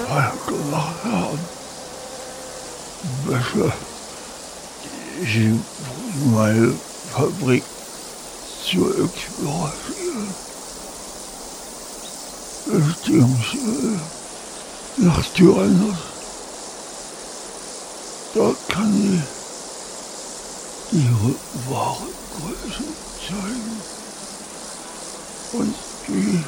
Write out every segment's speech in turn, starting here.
gemacht haben. Besser, sie meine Fabrik zu explorieren. Beziehungsweise nach Tyrannus. Dort kann sie ihre wahre Größe zeigen. Und die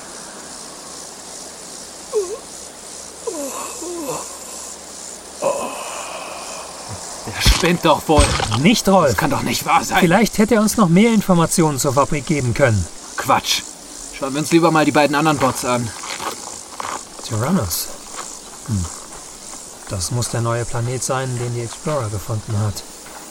Der spinnt doch wohl. Nicht, Rolf. Das kann doch nicht wahr sein. Vielleicht hätte er uns noch mehr Informationen zur Fabrik geben können. Quatsch. Schauen wir uns lieber mal die beiden anderen Bots an. Tyrannus. Das muss der neue Planet sein, den die Explorer gefunden hat.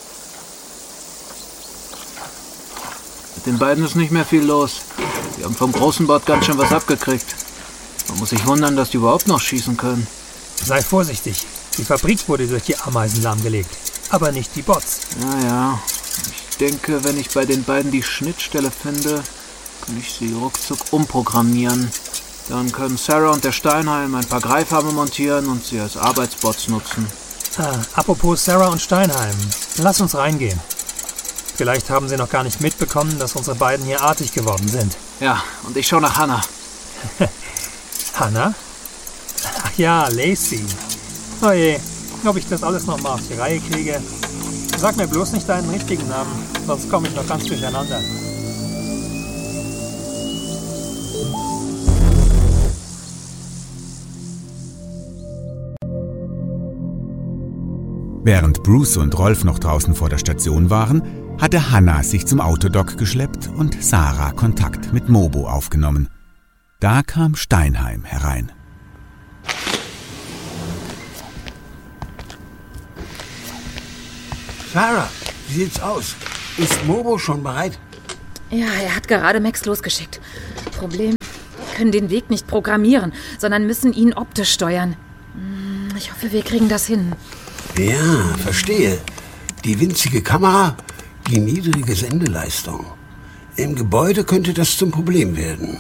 Mit den beiden ist nicht mehr viel los. Die haben vom großen Bot ganz schön was abgekriegt. Man muss sich wundern, dass die überhaupt noch schießen können. Sei vorsichtig. Die Fabrik wurde durch die Ameisen lahmgelegt. Aber nicht die Bots. Ja. Ich denke, wenn ich bei den beiden die Schnittstelle finde, kann ich sie ruckzuck umprogrammieren. Dann können Sarah und der Steinheim ein paar Greifarme montieren und sie als Arbeitsbots nutzen. Apropos Sarah und Steinheim. Lass uns reingehen. Vielleicht haben sie noch gar nicht mitbekommen, dass unsere beiden hier artig geworden sind. Ja, und ich schaue nach Hannah. Hannah? Ach ja, Lacey. Oh je, ob ich das alles noch mal auf die Reihe kriege. Sag mir bloß nicht deinen richtigen Namen, sonst komme ich noch ganz durcheinander. Während Bruce und Rolf noch draußen vor der Station waren, hatte Hannah sich zum Autodock geschleppt und Sarah Kontakt mit Mobo aufgenommen. Da kam Steinheim herein. Sarah, wie sieht's aus? Ist Mobo schon bereit? Ja, er hat gerade Max losgeschickt. Problem, wir können den Weg nicht programmieren, sondern müssen ihn optisch steuern. Ich hoffe, wir kriegen das hin. Ja, verstehe. Die winzige Kamera, die niedrige Sendeleistung. Im Gebäude könnte das zum Problem werden.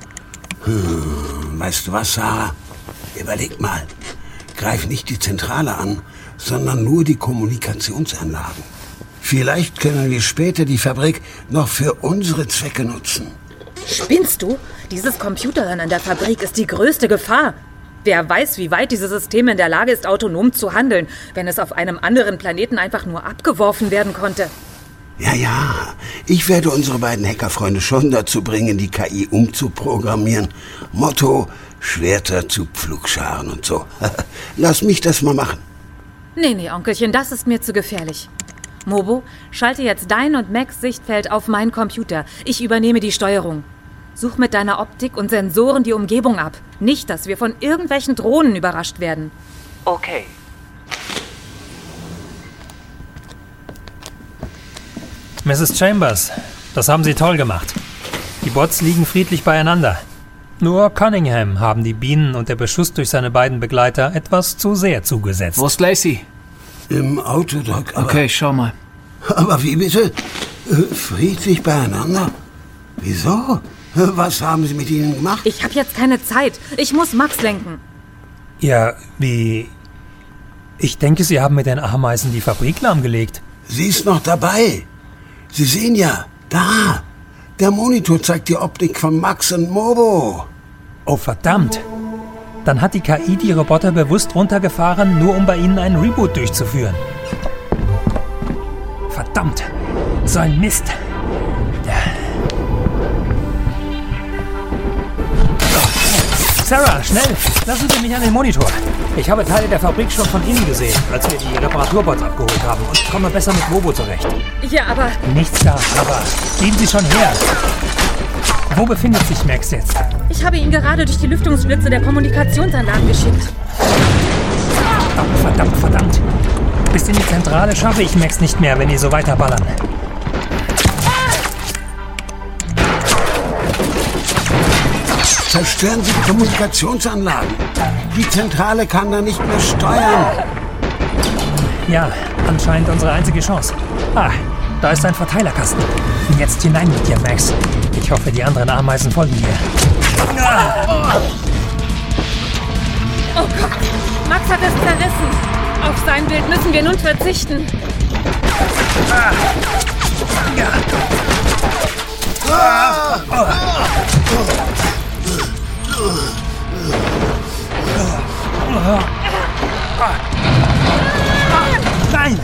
Weißt du was, Sarah? Überleg mal. Greif nicht die Zentrale an, sondern nur die Kommunikationsanlagen. Vielleicht können wir später die Fabrik noch für unsere Zwecke nutzen. Spinnst du? Dieses Computerhirn in der Fabrik ist die größte Gefahr. Wer weiß, wie weit dieses System in der Lage ist, autonom zu handeln, wenn es auf einem anderen Planeten einfach nur abgeworfen werden konnte. Ja, ich werde unsere beiden Hackerfreunde schon dazu bringen, die KI umzuprogrammieren. Motto, Schwerter zu Pflugscharen und so. Lass mich das mal machen. Nee, Onkelchen, das ist mir zu gefährlich. Mobo, schalte jetzt dein und Max Sichtfeld auf meinen Computer. Ich übernehme die Steuerung. Such mit deiner Optik und Sensoren die Umgebung ab. Nicht, dass wir von irgendwelchen Drohnen überrascht werden. Okay. Mrs. Chambers, das haben Sie toll gemacht. Die Bots liegen friedlich beieinander. Nur Cunningham haben die Bienen und der Beschuss durch seine beiden Begleiter etwas zu sehr zugesetzt. Wo ist Lacey? Im Autodock, aber... Okay, schau mal. Aber wie bitte? Friedlich beieinander? Wieso? Was haben Sie mit ihnen gemacht? Ich habe jetzt keine Zeit. Ich muss Max lenken. Ja, wie... Ich denke, Sie haben mit den Ameisen die Fabrik lahmgelegt. Sie ist noch dabei. Sie sehen ja, da. Der Monitor zeigt die Optik von Max und Mobo. Oh, verdammt. Dann hat die KI die Roboter bewusst runtergefahren, nur um bei ihnen einen Reboot durchzuführen. Verdammt. So ein Mist. Sarah, schnell! Lassen Sie mich an den Monitor. Ich habe Teile der Fabrik schon von innen gesehen, als wir die Reparaturbots abgeholt haben und komme besser mit Mobo zurecht. Ja, aber... Nichts da, aber geben Sie schon her. Wo befindet sich Max jetzt? Ich habe ihn gerade durch die Lüftungsschlitze der Kommunikationsanlagen geschickt. Verdammt. Bis in die Zentrale schaffe ich Max nicht mehr, wenn die so weiterballern. Zerstören Sie die Kommunikationsanlagen. Die Zentrale kann da nicht mehr steuern. Ja, anscheinend unsere einzige Chance. Da ist ein Verteilerkasten. Jetzt hinein mit dir, Max. Ich hoffe, die anderen Ameisen folgen dir. Oh Gott, Max hat es zerrissen. Auf sein Bild müssen wir nun verzichten. Nein!